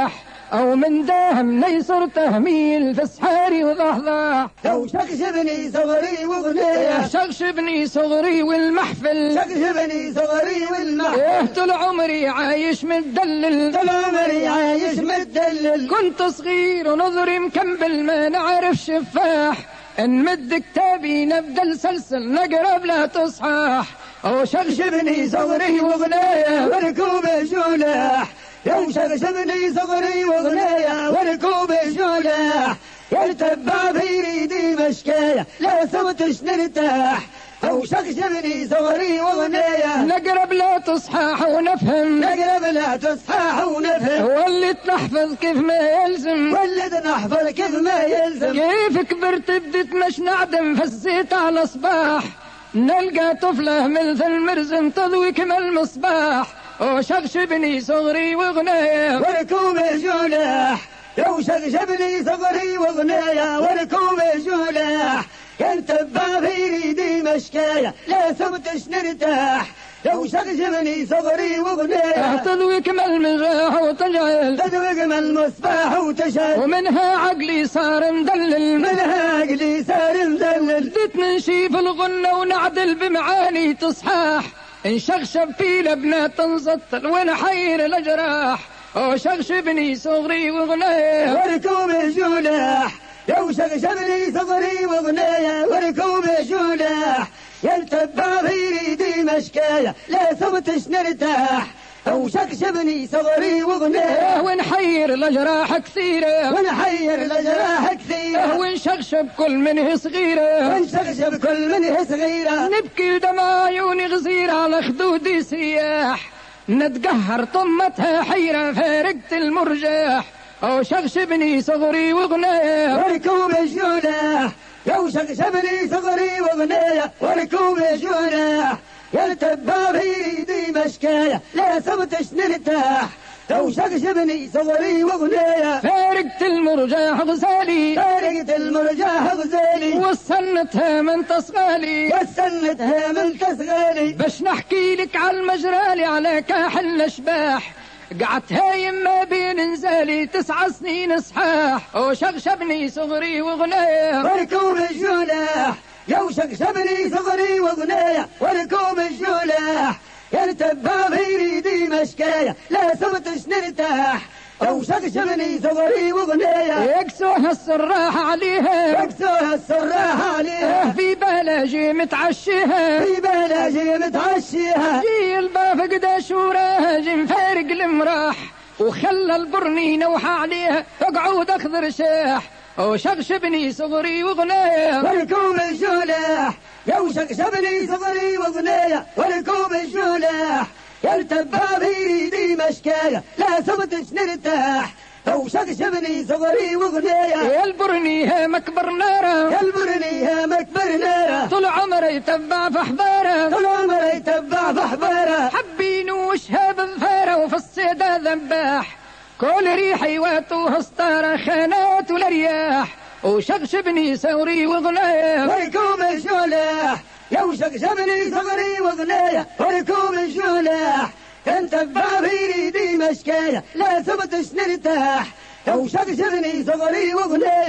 سفاح أو من داهمني صرت تهميل في سحاري وضحضاح. لو شغشبني صغري وغنية شغشبني صغري والمحفل شغشبني صغري والمحفل طول عمري عايش متدلل طول عمري عايش متدلل. كنت صغير ونظري مكمبل ما نعرف شفاح نمد كتابي نبدل سلسل نقرب لا تصحاح. أو شغشبني صغري وغنية وركوب جولاح. لو شغشبني صغري وغنية وركوب جولاح يرتبع بيدي مشكاية لا صوتش نرتاح. أو شغشبني صغري وغنية نقرب لا تصحاح ونفهم نقرب لا تصحاح ونفهم. ولت نحفظ كيف ما يلزم ولد نحفظ كيف ما يلزم. كيف كبرت بديت مش نعدم فزيت على صباح نلقى طفلة مثل المرزن تضوي كما المصباح. وشغشبني صغري وغنية وركوب جولاح. لو شغشبني صغري وغنية وركوب جولاح ينتبع بيدي مشكاية لا صمتش نرتاح. لو شغشبني صغري وغنية تضوي كما المصباح وتجعل تضوي كما المصباح وتشعل. ومنها عقلي صار مدلل منها عقلي صار مدلل. بديت نشيف الغنة ونعدل بمعاني تصحاح انشغشب في لبنة تنزطل ونحير الأجراح. وشغشبني صغري وغنية وركوب جولاح. لو شغشبني صغري وغنية وركوب جولاح يرتبع بيدي مشكاية لا صمتش نرتاح. أو شغشبني صغري وغنية ونحير الأجراح كثيرة ونحير الأجراح كثيرة ونشغشب كل منه صغيرة ونشغشب كل منه صغيرة. نبكي دمع عيوني غزيرة على خدودي سياح نتقهر طمتها حيرة فارقت المرجاح. أو شغشبني صغري وغنية وركوب جولاح. لو شغشبني صغري وغنية وركوب جولاح يرتبع بيدي مشكاية لا صمتش نرتاح. لو شغشبني صغري وغنية فارقت المرجاح غزالي فارقت المرجاح غزالي وصلتها من تصغالي وصلتها من تصغالي. باش نحكي لك على المجرالي على كاحل الاشباح قعدت هايم ما بين نزالي 9 سنين صحاح. وشغشبني صغري وغنية وركوب الجولاح. لو شغشبني صغري وغنية وركوب الجولاح يرتبع بيدي مشكاية لا صمتش نرتاح. أو شغشبني صغري وغنية يكسوها السراح عليها يكسوها السراح عليها في بلاجي متعشيها في بلاجي متعشيها. جي الباب قداش وراها مفارق المراح وخلى البرني نوحى عليها اقعد اخضر شاح. وشغشبني صغري وغنية وركوب الجولاح. لو شغشبني صغري وغنية وركوب الجولاح يرتبع بيدي مشكاية لا صمتش نرتاح. أو شغشبني صغري وغنية البرني هامك برنارة البرني هامك برنارة طول عمره يتبع في حبارة طول عمره يتبع في حبارة. حبين وشهاب ظفارة وفي الصيدة ذباح كل ريحي واتوه ستارة خانات والرياح. وشغشبني صغري وغنية وركوب الجولاح. لو شغشبني صغري وغنية وركوب الجولاح ينتبع بيدي مشكاية لا صمتش نرتاح. لو شغشبني صغري وغنية